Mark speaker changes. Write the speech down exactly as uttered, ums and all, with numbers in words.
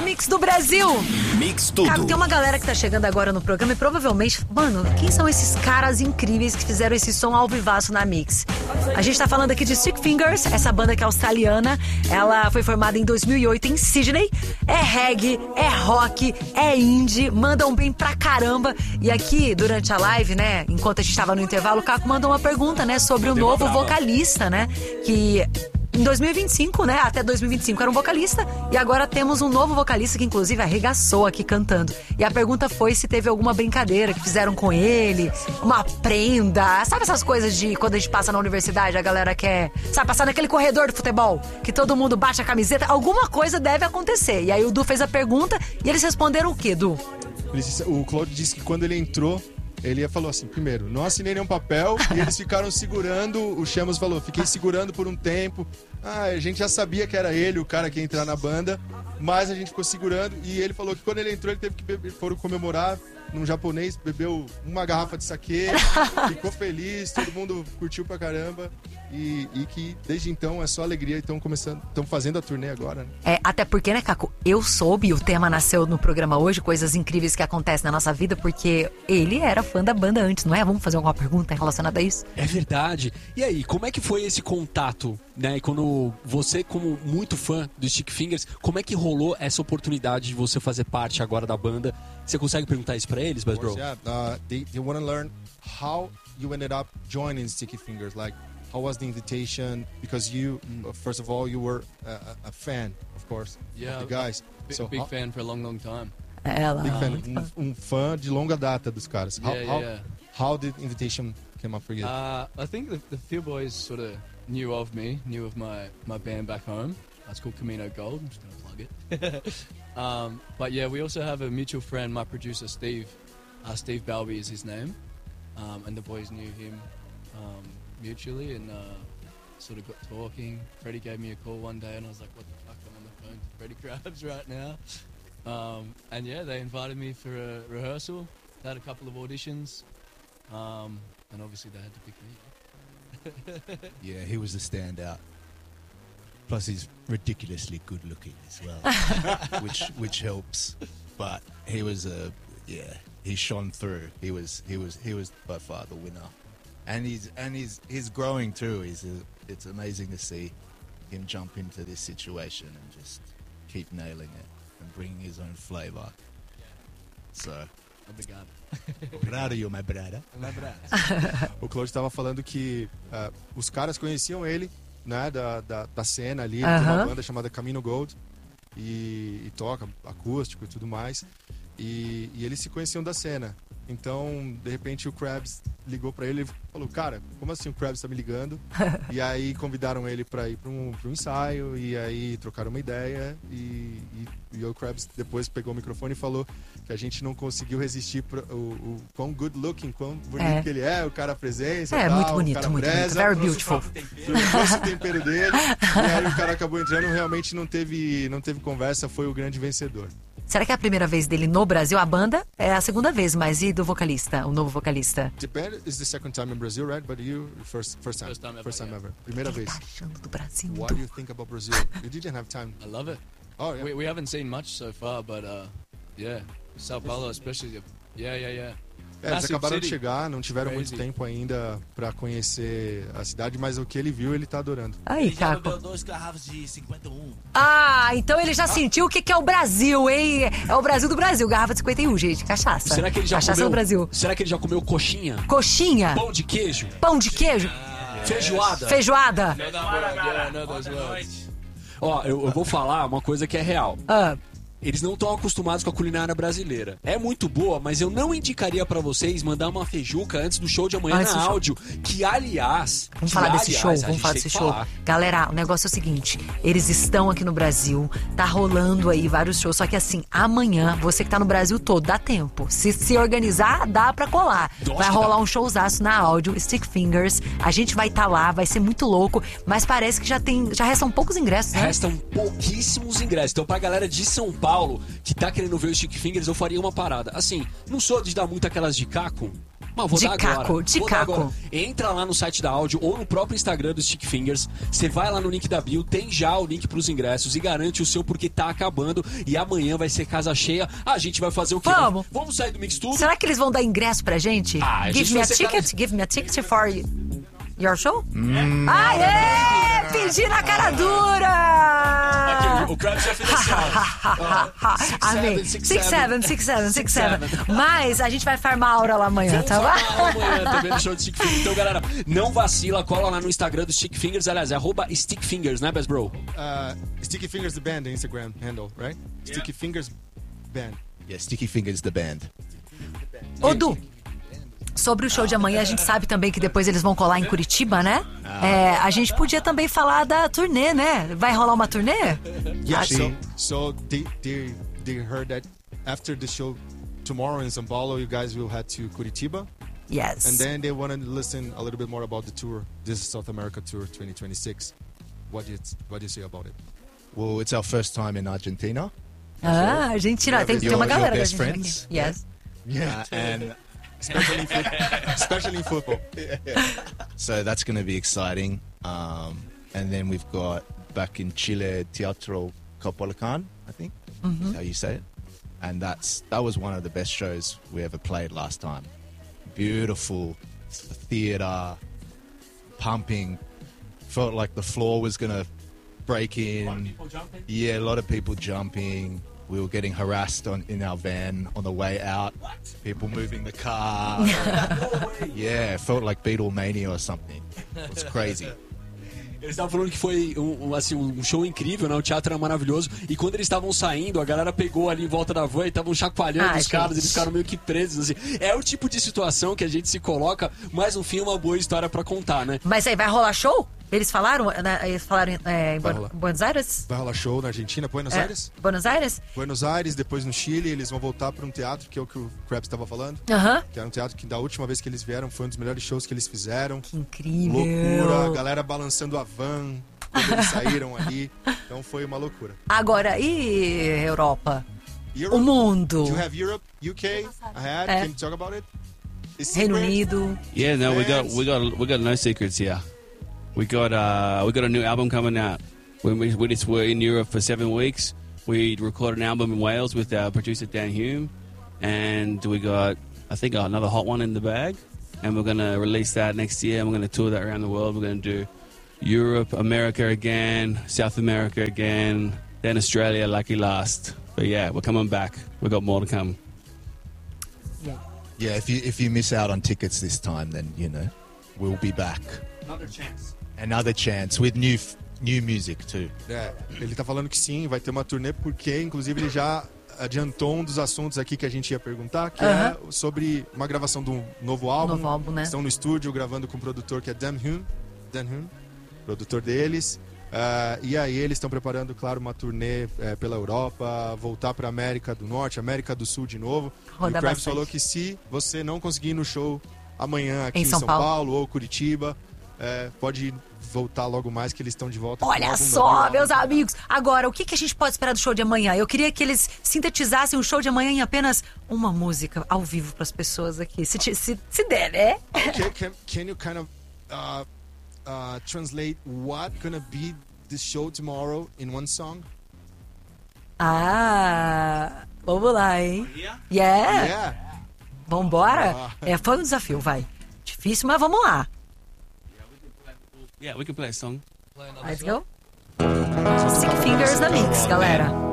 Speaker 1: Mix do Brasil.
Speaker 2: Mix tudo.
Speaker 1: Cara, tem uma galera que tá chegando agora no programa e provavelmente, mano, quem são esses caras incríveis que fizeram esse som ao vivaço na Mix? A gente tá falando aqui de Stick Fingers, essa banda que é australiana. Ela foi formada em dois mil e oito em Sydney. É reggae, é rock, é indie, mandam bem pra caramba. E aqui, durante a live, né, enquanto a gente tava no intervalo, o Caco mandou uma pergunta, né, sobre o novo vocalista, né, que... Em dois mil e vinte e cinco, né? Até dois mil e vinte e cinco era um vocalista. E agora temos um novo vocalista que inclusive arregaçou aqui cantando. E a pergunta foi se teve alguma brincadeira que fizeram com ele, uma prenda. Sabe essas coisas de quando a gente passa na universidade, a galera quer, sabe, passar naquele corredor de futebol, que todo mundo bate a camiseta? Alguma coisa deve acontecer. E aí o Du fez a pergunta e eles responderam o quê, Du?
Speaker 3: O Claude disse que quando ele entrou, ele falou assim, primeiro, não assinei nenhum papel. E eles ficaram segurando, o Chamos falou, fiquei segurando por um tempo. Ah, a gente já sabia que era ele, o cara que ia entrar na banda, mas a gente ficou segurando. E ele falou que quando ele entrou, ele teve que beber, foram comemorar num japonês, bebeu uma garrafa de saquê, ficou feliz, todo mundo curtiu pra caramba. E, e que desde então é só alegria e estão começando, estão fazendo a turnê agora, né?
Speaker 1: É, até porque, né, Caco, eu soube, o tema nasceu no programa hoje, coisas incríveis que acontecem na nossa vida, porque ele era fã da banda antes, não é? Vamos fazer alguma pergunta relacionada a isso?
Speaker 4: É verdade. E aí, como é que foi esse contato, né? E quando você, como muito fã do Stick Fingers, como é que rolou essa oportunidade de você fazer parte agora da banda? Você consegue perguntar isso pra eles, Bass Bro?
Speaker 3: Yeah, uh, they, they want to learn how you ended up joining Sticky Fingers, like how was the invitation? Because you, uh, first of all, you were a, a fan, of course,
Speaker 5: yeah,
Speaker 3: of the guys.
Speaker 5: Big,
Speaker 3: so
Speaker 5: big
Speaker 3: how,
Speaker 5: fan for a long, long time.
Speaker 1: Ela...
Speaker 3: Big fan, um, um fã de longa data dos caras. How,
Speaker 5: Yeah,
Speaker 3: how,
Speaker 5: yeah.
Speaker 3: how did invitation come up for you?
Speaker 5: Uh, I think the, the Fear Boys sort of knew of me, knew of my, my band back home. That's called Camino Gold. I'm just going to plug it. um, but yeah, we also have a mutual friend, my producer, Steve. Uh, Steve Balby is his name. Um, and the boys knew him um, mutually and uh, sort of got talking. Freddie gave me a call one day and I was like, what the fuck, I'm on the phone to Freddie Krabs right now. Um, and yeah, they invited me for a rehearsal. They had a couple of auditions. Um, and obviously they had to pick me.
Speaker 6: Yeah, he was the standout. Plus he's ridiculously good looking as well, which which helps. But he was a yeah, he shone through. He was he was he was by far the winner, and he's and he's he's growing too. He's a, it's amazing to see him jump into this situation and just keep nailing it and bringing his own flavor. So.
Speaker 5: Obrigado.
Speaker 6: Obrigado, you, my brother.
Speaker 5: My brother.
Speaker 3: O Claude estava falando que uh, os caras conheciam ele, né, da, da, da cena ali, ele
Speaker 1: Uh-huh.
Speaker 3: tem uma banda chamada Camino Gold e, e toca acústico e tudo mais, e, e eles se conheciam da cena. Então, de repente, o Krabs ligou pra ele e falou, cara, como assim o Krabs tá me ligando? E aí convidaram ele pra ir pra um, pra um ensaio, e aí trocaram uma ideia, e, e, e o Krabs depois pegou o microfone e falou que a gente não conseguiu resistir pro, o, o quão good looking, quão bonito
Speaker 1: É.
Speaker 3: que ele é, o cara presença e
Speaker 1: É,
Speaker 3: tal,
Speaker 1: muito
Speaker 3: o
Speaker 1: bonito,
Speaker 3: cara
Speaker 1: muito
Speaker 3: preza,
Speaker 1: bonito. Very beautiful.
Speaker 3: trouxe o tempero dele, e aí o cara acabou entrando, realmente não teve, não teve conversa, foi o grande vencedor.
Speaker 1: Será que é a primeira vez dele no Brasil? A banda é a segunda vez, mas e do vocalista, o novo vocalista?
Speaker 3: The band is the second time in Brazil, right? But you first first time,
Speaker 5: First time ever,
Speaker 3: first time
Speaker 5: yeah.
Speaker 3: ever. Primeira
Speaker 1: O que ele
Speaker 3: vez.
Speaker 1: tá achando do Brasil?
Speaker 3: What do you think about Brazil? You didn't have time.
Speaker 5: I love it.
Speaker 3: Oh yeah.
Speaker 5: We, we haven't seen much so far, but uh, yeah, Sao Paulo especially. Yeah, yeah, yeah.
Speaker 3: É, eles
Speaker 5: Massive
Speaker 3: acabaram de
Speaker 5: city.
Speaker 3: chegar, não tiveram
Speaker 5: Crazy.
Speaker 3: muito tempo ainda pra conhecer a cidade, mas o que ele viu, ele tá adorando.
Speaker 1: Aí,
Speaker 2: Ele já
Speaker 1: Caco.
Speaker 2: bebeu dois garrafas de cinquenta e um.
Speaker 1: Ah, então ele já sentiu o que que é o Brasil, hein? É o Brasil do Brasil, garrafa de cinquenta e um, gente, cachaça.
Speaker 4: Será que ele já
Speaker 1: Cachaça
Speaker 4: comeu?
Speaker 1: do Brasil.
Speaker 4: Será que ele já comeu coxinha?
Speaker 1: Coxinha,
Speaker 4: Pão de queijo?
Speaker 1: pão de queijo,
Speaker 4: Feijoada?
Speaker 1: feijoada.
Speaker 5: Know that word, yeah, I know those words.
Speaker 4: Ó, eu, eu vou falar uma coisa que é real.
Speaker 1: Ah,
Speaker 4: Eles não estão acostumados com a culinária brasileira. É muito boa, mas eu não indicaria pra vocês mandar uma feijuca antes do show de amanhã
Speaker 1: Antes
Speaker 4: na
Speaker 1: do show.
Speaker 4: áudio. Que, aliás...
Speaker 1: Vamos
Speaker 4: que,
Speaker 1: falar desse
Speaker 4: aliás,
Speaker 1: show,
Speaker 4: a
Speaker 1: vamos
Speaker 4: gente
Speaker 1: falar
Speaker 4: tem
Speaker 1: desse
Speaker 4: que
Speaker 1: show.
Speaker 4: falar.
Speaker 1: Galera, o negócio é o seguinte, eles estão aqui no Brasil, tá rolando aí vários shows, só que assim, amanhã, você que tá no Brasil todo, dá tempo. Se se organizar, dá pra colar.
Speaker 4: Nossa,
Speaker 1: Vai
Speaker 4: que
Speaker 1: rolar
Speaker 4: dá.
Speaker 1: um showzaço na áudio, Stick Fingers, a gente vai estar tá lá, vai ser muito louco, mas parece que já tem, já restam poucos ingressos, né?
Speaker 4: Restam pouquíssimos ingressos. Então, pra galera de São Paulo que tá querendo ver o Stick Fingers, eu faria uma parada. Assim, não sou de dar muito aquelas de Caco, Mas vou
Speaker 1: De
Speaker 4: dar
Speaker 1: caco,
Speaker 4: agora.
Speaker 1: de
Speaker 4: Vou dar
Speaker 1: caco.
Speaker 4: agora. Entra lá no site da Áudio ou no próprio Instagram do Stick Fingers. Você vai lá no link da bio, tem já o link pros ingressos e garante o seu porque tá acabando. E amanhã vai ser casa cheia. A gente vai fazer o quê?
Speaker 1: Vamos.
Speaker 4: Vamos sair do Mix Tudo?
Speaker 1: Será que eles vão dar ingresso pra gente?
Speaker 4: Ah, a
Speaker 1: Give
Speaker 4: gente
Speaker 1: me
Speaker 4: vai
Speaker 1: a
Speaker 4: ser
Speaker 1: ticket?
Speaker 4: cara-
Speaker 1: Give me a ticket for your show? Aê! Pedi na cara dura!
Speaker 4: Aqui, o Krabs já fez assim, ó.
Speaker 1: Amém. six seven, six seven, six seven. Mas a gente vai farmar a aura lá amanhã, tá bom?
Speaker 4: Vamos falar amanhã também no show do Stick Fingers. Então, galera, não vacila, cola lá no Instagram do Stick Fingers. Aliás, é arroba Stick Fingers, né, Best Bro?
Speaker 3: Uh, Sticky Fingers the band, the Instagram handle, right? Sticky Fingers band.
Speaker 6: Yeah, Sticky Fingers the band.
Speaker 1: Ô, Du, sobre o show de amanhã, a gente sabe também que depois eles vão colar em Curitiba, né? É, a gente podia também falar da turnê, né? Vai rolar uma turnê?
Speaker 3: Yeah,
Speaker 6: Sim.
Speaker 3: so, so they, they, they heard that after the show tomorrow in São Paulo, you guys will head to Curitiba.
Speaker 1: Yes.
Speaker 3: And then they want to listen a little bit more about the tour, this South America Tour twenty twenty-six. What do you, what do you say about it?
Speaker 6: Well, it's our first time in Argentina.
Speaker 1: Ah, Argentina. Tem, tem uma
Speaker 6: Your-
Speaker 1: galera
Speaker 6: your
Speaker 1: da
Speaker 6: best
Speaker 1: Argentina
Speaker 6: friends?
Speaker 1: aqui. Yes.
Speaker 3: Yeah,
Speaker 6: Uh, and
Speaker 3: especially in football. especially in football.
Speaker 6: so that's going to be exciting. Um, and then we've got back in Chile, Teatro Copolacan, I think is how you say it. And that's that was one of the best shows we ever played last time. Beautiful theater, pumping. Felt like the floor was going to break in. Yeah, a lot of people jumping. We were getting harassed on in our van on the way out. People moving the car. Yeah, it felt like Beatlemania or something. It was crazy.
Speaker 4: Eles estavam falando que foi um, um, assim, um show incrível, né? O teatro era maravilhoso. E quando eles estavam saindo, a galera pegou ali em volta da van e estavam chacoalhando
Speaker 1: Ah,
Speaker 4: os caras,
Speaker 1: gente.
Speaker 4: eles ficaram meio que presos, assim. É o tipo de situação que a gente se coloca, mas no fim é uma boa história pra contar, né?
Speaker 1: Mas aí, vai rolar show? Eles falaram, né, eles falaram é, em
Speaker 3: Vai
Speaker 1: Bu-
Speaker 3: rolar.
Speaker 1: Buenos Aires?
Speaker 3: Vai rolar show na Argentina, Buenos
Speaker 1: É,
Speaker 3: Aires?
Speaker 1: Buenos Aires?
Speaker 3: Buenos Aires, depois no Chile, eles vão voltar para um teatro, que é o que o Krabs estava falando.
Speaker 1: Aham.
Speaker 3: Que era um teatro que da última vez que eles vieram foi um dos melhores shows que eles fizeram.
Speaker 1: Que incrível.
Speaker 3: Loucura, a galera balançando a van quando eles saíram ali. Então foi uma loucura.
Speaker 1: Agora, e Europa?
Speaker 3: Europe,
Speaker 1: O mundo?
Speaker 3: You have Europe, U K, ahead.
Speaker 1: É.
Speaker 3: Can you talk about it? Is
Speaker 1: Reino
Speaker 3: secret?
Speaker 1: Unido?
Speaker 2: Yeah, no, we got
Speaker 3: Fans.
Speaker 2: we got we got no secrets here. We got uh we got a new album coming out. When we, we just were in Europe for seven weeks, we recorded an album in Wales with our producer Dan Hume, and we got I think another hot one in the bag, and we're gonna release that next year. And we're gonna tour that around the world. We're gonna do Europe, America again, South America again, then Australia, lucky last. But yeah, we're coming back. We got more to come.
Speaker 6: Yeah, if you if you miss out on tickets this time, then you know we'll be back.
Speaker 4: Another chance.
Speaker 6: Another chance with new f- new music too.
Speaker 3: É, ele tá falando que sim, vai ter uma turnê, porque inclusive ele já adiantou um dos assuntos aqui que a gente ia perguntar, que é sobre uma gravação de um novo álbum.
Speaker 1: Novo álbum, né?
Speaker 3: Estão no estúdio gravando com o produtor que é Dan Hume, Dan Hume, produtor deles. Ah, e aí eles estão preparando, claro, uma turnê eh, pela Europa, voltar para América do Norte, América do Sul de novo.
Speaker 1: Rodar
Speaker 3: e o Krabs
Speaker 1: bastante.
Speaker 3: falou que se você não conseguir ir no show amanhã aqui
Speaker 1: Em
Speaker 3: em
Speaker 1: São
Speaker 3: São,
Speaker 1: Paulo.
Speaker 3: Paulo. ou Curitiba, eh, pode voltar logo mais que eles estão de volta. com um
Speaker 1: Olha
Speaker 3: álbum
Speaker 1: só,
Speaker 3: novo.
Speaker 1: meus amigos. Agora, o que, que a gente pode esperar do show de amanhã? Eu queria que eles sintetizassem o show de amanhã em apenas uma música ao vivo para as pessoas aqui. Se, te- se, se der, né?
Speaker 3: Okay, can, can you kind of uh, uh, translate what gonna be the show tomorrow in one song?
Speaker 1: Ah, vamos lá, hein? Yeah.
Speaker 3: Yeah.
Speaker 1: Vambora?
Speaker 3: Ah.
Speaker 1: É, foi um desafio, vai. Difícil, mas vamos lá.
Speaker 2: Yeah, we can play a song.
Speaker 1: Let's go. Stick Fingers na Mix, galera.